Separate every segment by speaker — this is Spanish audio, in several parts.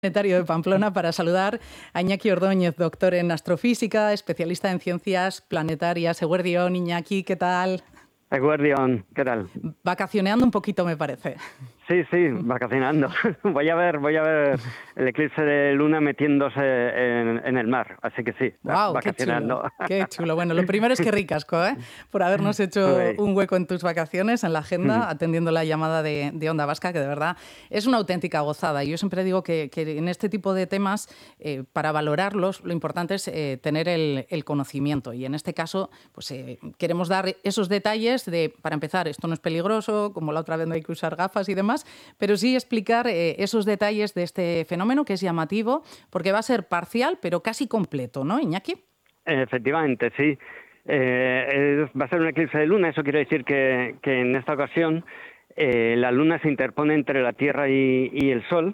Speaker 1: Planetario de Pamplona para saludar a Iñaki Ordóñez, doctor en astrofísica, especialista en ciencias planetarias. Eguerdión, Iñaki, ¿qué tal?
Speaker 2: Eguerdión, ¿qué tal?
Speaker 1: Vacacioneando un poquito, me parece.
Speaker 2: Sí, vacacionando. Voy a ver el eclipse de luna metiéndose en el mar, así que sí,
Speaker 1: ¡Wow!
Speaker 2: vacacionando.
Speaker 1: Qué chulo. Bueno, lo primero es que ricasco, por habernos hecho
Speaker 2: Uy.
Speaker 1: un hueco en tus vacaciones, en la agenda, atendiendo la llamada de Onda Vasca, que de verdad es una auténtica gozada. Yo siempre digo que en este tipo de temas, para valorarlos, lo importante es tener el conocimiento. Y en este caso, pues queremos dar esos detalles de, para empezar, esto no es peligroso, como la otra vez no hay que usar gafas y demás, pero sí explicar esos detalles de este fenómeno que es llamativo, porque va a ser parcial, pero casi completo, ¿no, Iñaki?
Speaker 2: Efectivamente, sí. Va a ser un eclipse de luna, eso quiere decir que en esta ocasión la luna se interpone entre la Tierra y el Sol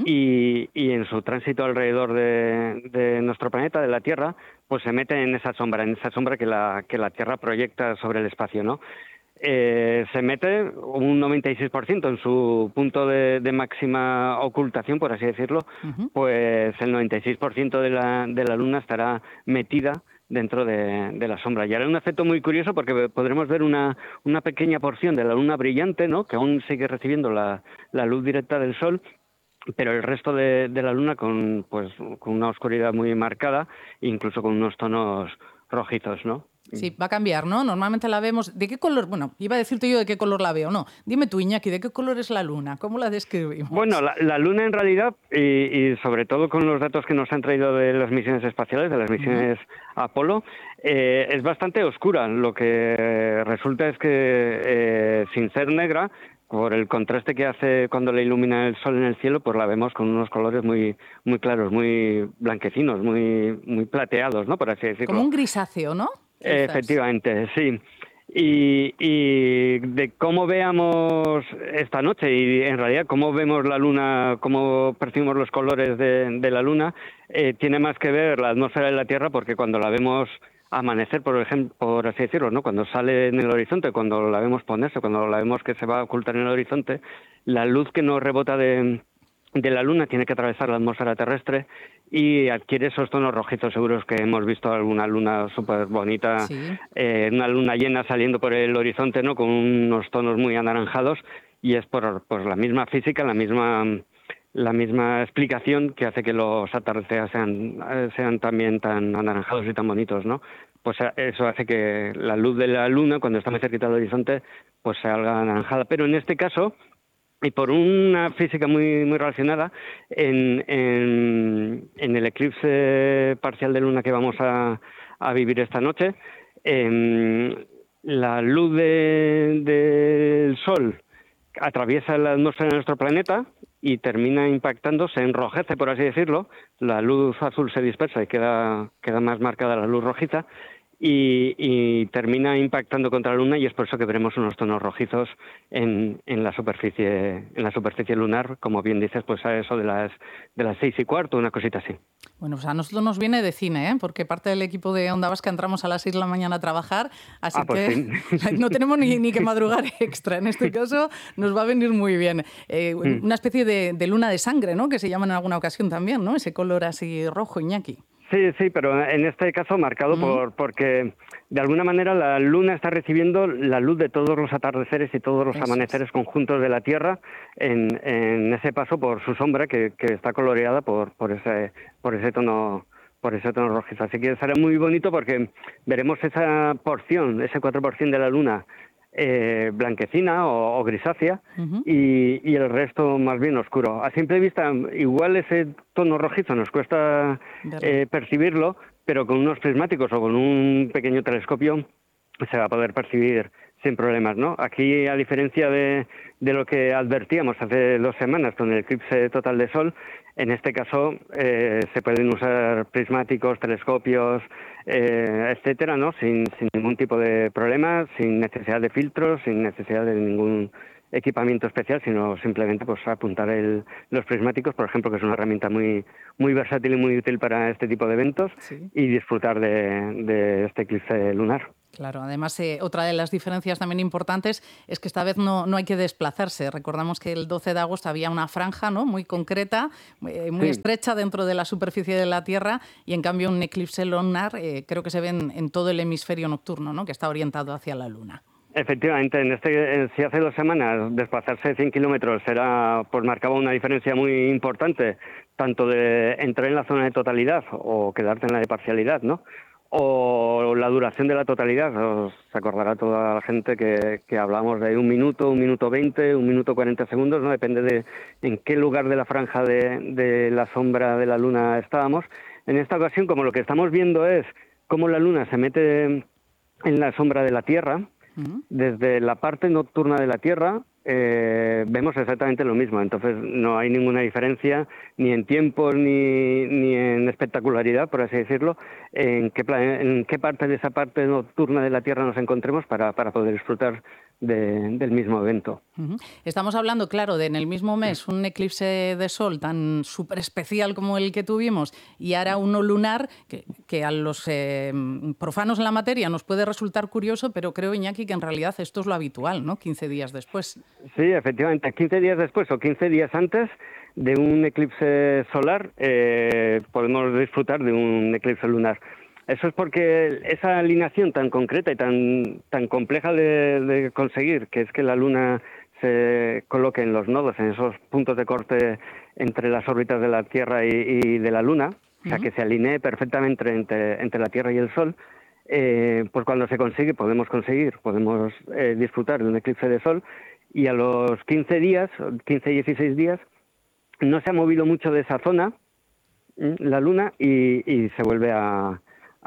Speaker 2: y en su tránsito alrededor de nuestro planeta, de la Tierra, pues se mete en esa sombra que la Tierra proyecta sobre el espacio, ¿no? Se mete un 96% en su punto de máxima ocultación, por así decirlo, pues el 96% de la Luna estará metida dentro de la sombra. Y hará un efecto muy curioso porque podremos ver una pequeña porción de la Luna brillante, ¿no?, que aún sigue recibiendo la luz directa del Sol, pero el resto de la Luna con una oscuridad muy marcada, incluso con unos tonos rojizos, ¿no?
Speaker 1: Sí, va a cambiar, ¿no? Normalmente la vemos... ¿De qué color? Bueno, iba a decirte yo de qué color la veo, no. Dime tú, Iñaki, ¿de qué color es la luna? ¿Cómo la describimos?
Speaker 2: Bueno, la Luna en realidad, y sobre todo con los datos que nos han traído de las misiones espaciales, de las misiones Apolo, es bastante oscura. Lo que resulta es que, sin ser negra, por el contraste que hace cuando le ilumina el sol en el cielo, pues la vemos con unos colores muy claros, muy blanquecinos, muy plateados, ¿no?, por así decirlo.
Speaker 1: Como un grisáceo, ¿no? Quizás.
Speaker 2: Efectivamente, sí. Y de cómo veamos esta noche y en realidad cómo vemos la luna, cómo percibimos los colores de la luna, tiene más que ver la atmósfera de la Tierra, porque cuando la vemos amanecer, por ejemplo, por así decirlo, ¿no?, cuando sale en el horizonte, cuando la vemos ponerse, cuando la vemos que se va a ocultar en el horizonte, la luz que nos rebota de la Luna tiene que atravesar la atmósfera terrestre y adquiere esos tonos rojizos. Seguros que hemos visto alguna luna súper bonita,
Speaker 1: sí.
Speaker 2: Una luna llena saliendo por el horizonte, ¿no?, con unos tonos muy anaranjados, y es por la misma física, la misma explicación que hace que los atardeceres sean también tan anaranjados y tan bonitos, ¿no? Pues eso hace que la luz de la Luna, cuando está muy cerquita del horizonte, pues se haga anaranjada. Pero en este caso, y por una física muy relacionada, en el eclipse parcial de luna que vamos a vivir esta noche, la luz del Sol atraviesa la atmósfera de nuestro planeta y termina impactando, se enrojece, por así decirlo, la luz azul se dispersa y queda más marcada la luz rojiza, y termina impactando contra la Luna, y es por eso que veremos unos tonos rojizos en la superficie lunar, como bien dices, pues a eso de las 6:15, una cosita así.
Speaker 1: Bueno, pues a nosotros nos viene de cine, porque parte del equipo de Onda Vasca entramos a las 6 de la mañana a trabajar, así
Speaker 2: Pues
Speaker 1: que
Speaker 2: sí.
Speaker 1: no tenemos ni que madrugar extra. En este caso nos va a venir muy bien. Una especie de luna de sangre, ¿no?, que se llama en alguna ocasión también, ¿no? Ese color así rojo, Iñaki.
Speaker 2: Sí, pero en este caso marcado porque de alguna manera la Luna está recibiendo la luz de todos los atardeceres y todos los amaneceres conjuntos de la Tierra en ese paso por su sombra, que está coloreada por ese tono rojizo. Así que será muy bonito porque veremos esa porción, ese 4% de la Luna blanquecina o grisácea, y el resto más bien oscuro. A simple vista, igual ese tono rojizo nos cuesta percibirlo, pero con unos prismáticos o con un pequeño telescopio se va a poder percibir sin problemas, ¿no? Aquí, a diferencia de lo que advertíamos hace 2 semanas con el eclipse total de Sol, en este caso se pueden usar prismáticos, telescopios, etcétera, ¿no?, sin ningún tipo de problema, sin necesidad de filtros, sin necesidad de ningún equipamiento especial, sino simplemente pues apuntar los prismáticos, por ejemplo, que es una herramienta muy versátil y muy útil para este tipo de eventos, y disfrutar de este eclipse lunar.
Speaker 1: Claro, además otra de las diferencias también importantes es que esta vez no hay que desplazarse. Recordamos que el 12 de agosto había una franja, ¿no?, muy concreta, muy
Speaker 2: Sí.
Speaker 1: estrecha dentro de la superficie de la Tierra, y en cambio un eclipse lunar creo que se ve en todo el hemisferio nocturno, ¿no?, que está orientado hacia la Luna.
Speaker 2: Efectivamente, si hace 2 semanas desplazarse 100 kilómetros pues marcaba una diferencia muy importante, tanto de entrar en la zona de totalidad o quedarte en la de parcialidad, ¿no? O la duración de la totalidad. Os acordará toda la gente que hablamos de 1 minuto 20, 1 minuto 40 segundos, ¿no? Depende de en qué lugar de la franja de la sombra de la Luna estábamos. En esta ocasión, como lo que estamos viendo es cómo la Luna se mete en la sombra de la Tierra, desde la parte nocturna de la Tierra vemos exactamente lo mismo. Entonces no hay ninguna diferencia ni en tiempo ni en espectacularidad, por así decirlo, en qué parte de esa parte nocturna de la Tierra nos encontremos para poder disfrutar del mismo evento.
Speaker 1: Estamos hablando, claro, de en el mismo mes un eclipse de sol tan súper especial como el que tuvimos y ahora uno lunar que a los profanos en la materia nos puede resultar curioso, pero creo, Iñaki, que en realidad esto es lo habitual, ¿no?, 15 días después.
Speaker 2: Sí, efectivamente, 15 días después o 15 días antes de un eclipse solar podemos disfrutar de un eclipse lunar. Eso es porque esa alineación tan concreta y tan compleja de conseguir, que es que la Luna se coloque en los nodos, en esos puntos de corte entre las órbitas de la Tierra y de la Luna, o sea, que se alinee perfectamente entre la Tierra y el Sol, pues cuando se consigue, podemos disfrutar de un eclipse de Sol, y a los 15 días, 15-16 días, no se ha movido mucho de esa zona la Luna y se vuelve a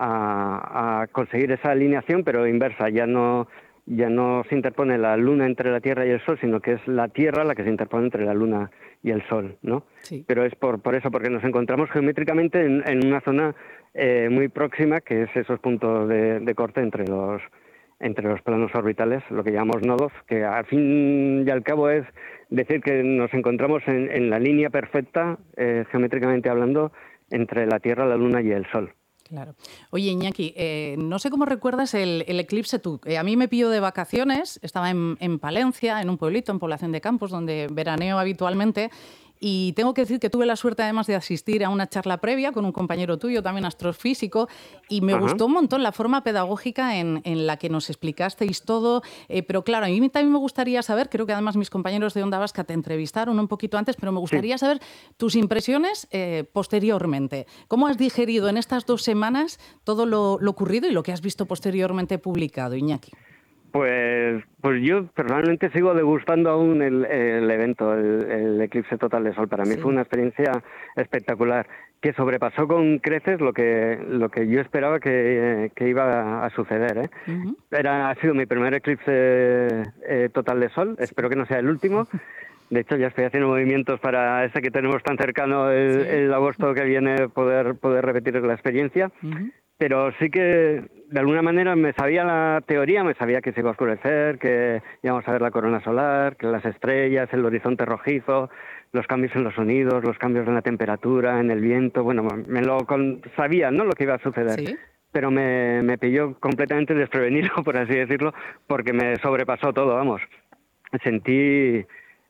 Speaker 2: conseguir esa alineación, pero inversa. Ya no se interpone la Luna entre la Tierra y el Sol, sino que es la Tierra la que se interpone entre la Luna y el Sol, ¿no?
Speaker 1: Sí.
Speaker 2: Pero es por eso, porque nos encontramos geométricamente en una zona muy próxima, que es esos puntos de corte entre los planos orbitales, lo que llamamos nodos, que al fin y al cabo es decir que nos encontramos en la línea perfecta, geométricamente hablando, entre la Tierra, la Luna y el Sol.
Speaker 1: Claro. Oye, Iñaki, no sé cómo recuerdas el eclipse tú. A mí me pilló de vacaciones, estaba en Palencia, en un pueblito, en Población de Campos, donde veraneo habitualmente. Y tengo que decir que tuve la suerte además de asistir a una charla previa con un compañero tuyo, también astrofísico, y me gustó un montón la forma pedagógica en la que nos explicasteis todo. Pero claro, a mí también me gustaría saber, creo que además mis compañeros de Onda Vasca te entrevistaron un poquito antes, pero me gustaría saber tus impresiones posteriormente. ¿Cómo has digerido en estas 2 semanas todo lo ocurrido y lo que has visto posteriormente publicado, Iñaki?
Speaker 2: Pues yo personalmente sigo degustando aún el evento, el eclipse total de Sol. Para mí fue una experiencia espectacular, que sobrepasó con creces lo que yo esperaba que iba a suceder, ¿eh? Ha sido mi primer eclipse total de Sol, espero que no sea el último. De hecho, ya estoy haciendo movimientos para ese que tenemos tan cercano el agosto que viene, poder repetir la experiencia. Pero sí que, de alguna manera, me sabía la teoría, me sabía que se iba a oscurecer, que íbamos a ver la corona solar, que las estrellas, el horizonte rojizo, los cambios en los sonidos, los cambios en la temperatura, en el viento. Bueno, sabía, ¿no?, lo que iba a suceder. ¿Sí? Pero me pilló completamente desprevenido, por así decirlo, porque me sobrepasó todo, vamos. Sentí...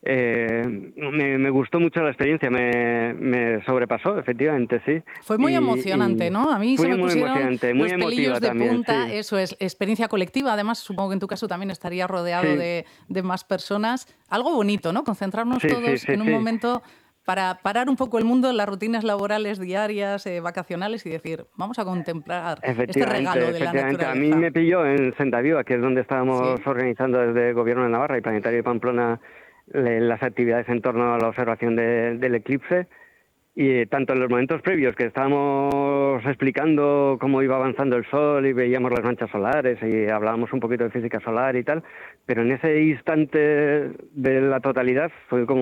Speaker 2: me gustó mucho la experiencia, me sobrepasó, efectivamente, sí.
Speaker 1: Fue muy emocionante, ¿no? A mí se me pusieron
Speaker 2: muy
Speaker 1: los pelillos de
Speaker 2: también,
Speaker 1: punta,
Speaker 2: sí.
Speaker 1: Eso es, experiencia colectiva, además supongo que en tu caso también estaría rodeado de más personas. Algo bonito, ¿no? Concentrarnos todos en un momento para parar un poco el mundo, las rutinas laborales diarias, vacacionales y decir, vamos a contemplar este regalo de la naturaleza.
Speaker 2: A mí me pilló en Sentaviva, que es donde estábamos organizando desde el Gobierno de Navarra y Planetario de Pamplona las actividades en torno a la observación del eclipse, y tanto en los momentos previos que estábamos explicando cómo iba avanzando el Sol y veíamos las manchas solares y hablábamos un poquito de física solar y tal, pero en ese instante de la totalidad fue como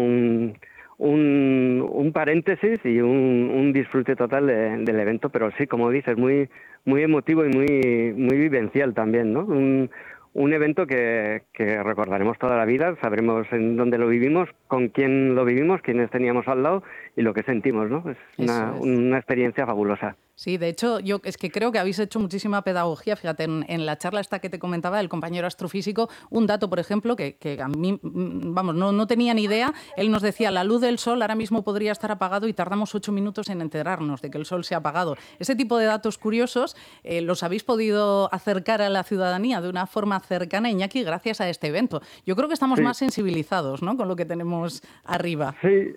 Speaker 2: un paréntesis y un disfrute total del evento, pero sí, como dices, muy emotivo y muy vivencial también, ¿no? Un evento que recordaremos toda la vida, sabremos en dónde lo vivimos, con quién lo vivimos, quiénes teníamos al lado y lo que sentimos, ¿no? Es una experiencia fabulosa.
Speaker 1: Sí, de hecho, yo es que creo que habéis hecho muchísima pedagogía. Fíjate, en la charla esta que te comentaba el compañero astrofísico, un dato, por ejemplo, que a mí, vamos, no tenía ni idea. Él nos decía, la luz del sol ahora mismo podría estar apagado y tardamos 8 minutos en enterarnos de que el sol se ha apagado. Ese tipo de datos curiosos los habéis podido acercar a la ciudadanía de una forma cercana, Iñaki, gracias a este evento. Yo creo que estamos más sensibilizados, ¿no?, con lo que tenemos arriba.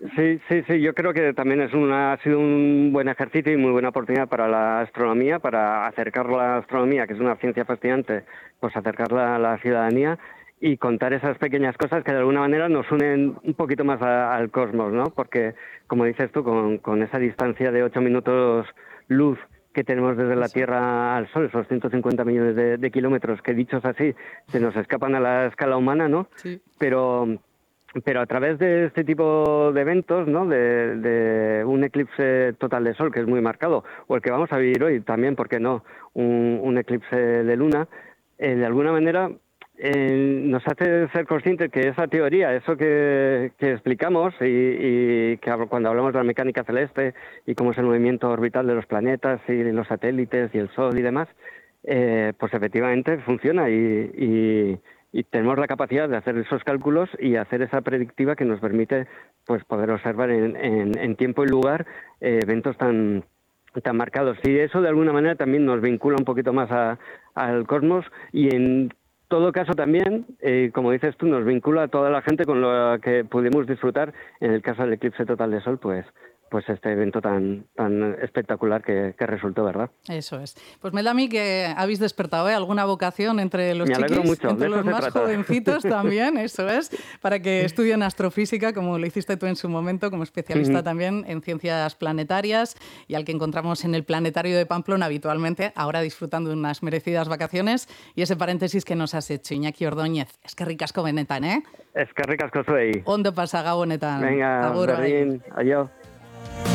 Speaker 2: Sí. Yo creo que también ha sido un buen ejercicio y muy buena oportunidad para la astronomía, para acercar la astronomía, que es una ciencia fascinante, pues acercarla a la ciudadanía y contar esas pequeñas cosas que de alguna manera nos unen un poquito más al cosmos, ¿no? Porque, como dices tú, con esa distancia de 8 minutos luz que tenemos desde la Tierra al Sol, esos 150 millones de kilómetros, que dichos así se nos escapan a la escala humana, ¿no?
Speaker 1: Sí.
Speaker 2: Pero a través de este tipo de eventos, ¿no?, de un eclipse total de sol, que es muy marcado, o el que vamos a vivir hoy también, ¿por qué no?, un eclipse de luna, de alguna manera nos hace ser conscientes que esa teoría, eso que explicamos y que cuando hablamos de la mecánica celeste y cómo es el movimiento orbital de los planetas y los satélites y el Sol y demás, pues efectivamente funciona y tenemos la capacidad de hacer esos cálculos y hacer esa predictiva que nos permite, pues, poder observar en tiempo y lugar eventos tan marcados. Y eso de alguna manera también nos vincula un poquito más al cosmos y en todo caso también, como dices tú, nos vincula a toda la gente con lo que pudimos disfrutar en el caso del eclipse total de sol, pues este evento tan espectacular que resultó, ¿verdad?
Speaker 1: Eso es. Pues me da a mí que habéis despertado alguna vocación entre los chiquis,
Speaker 2: mucho,
Speaker 1: entre los más jovencitos también, eso es, para que estudien astrofísica, como lo hiciste tú en su momento, como especialista también en ciencias planetarias, y al que encontramos en el Planetario de Pamplona habitualmente, ahora disfrutando de unas merecidas vacaciones. Y ese paréntesis que nos has hecho, Iñaki Ordóñez. Eskerrik asko benetan, ¿eh?
Speaker 2: Eskerrik asko zuei.
Speaker 1: Ondo pasa gabonetan.
Speaker 2: Venga,
Speaker 1: Agur,
Speaker 2: berdin, adiós.